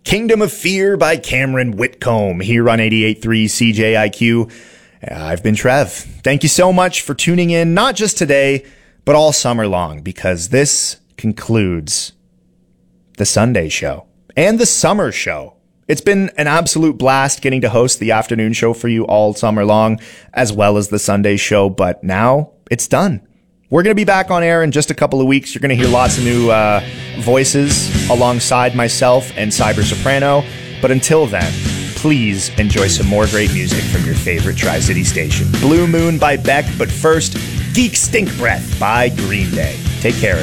Kingdom of Fear by Cameron Whitcomb here on 88.3 CJIQ. I've been Trev. Thank you so much for tuning in, not just today, but all summer long, because this concludes the Sunday show and the summer show. It's been an absolute blast getting to host the afternoon show for you all summer long, as well as the Sunday show, but now it's done. We're going to be back on air in just a couple of weeks. You're going to hear lots of new voices alongside myself and Cyber Soprano. But until then, please enjoy some more great music from your favorite Tri-City station. Blue Moon by Beck, but first, Geek Stink Breath by Green Day. Take care.